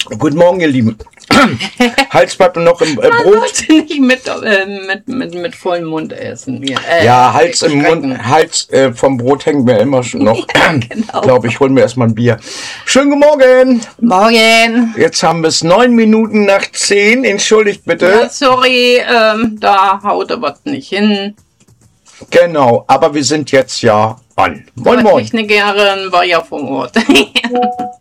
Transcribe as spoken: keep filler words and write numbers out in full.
Guten Morgen, ihr Lieben. Hals bleibt noch im äh, Man Brot. sollte nicht mit, äh, mit, mit, mit vollem Mund essen. Ja, äh, Ja, Hals im Schrecken. Mund, Hals äh, vom Brot hängt mir immer schon noch. Ja, genau. Ich glaube, ich hole mir erstmal ein Bier. Schönen guten Morgen. Morgen. Jetzt haben wir es neun Minuten nach zehn. Entschuldigt bitte. Ja, sorry, ähm, da haut er was nicht hin. Genau, aber wir sind jetzt ja an. Moin, Aber moin. Technikerin war ja vom Ort.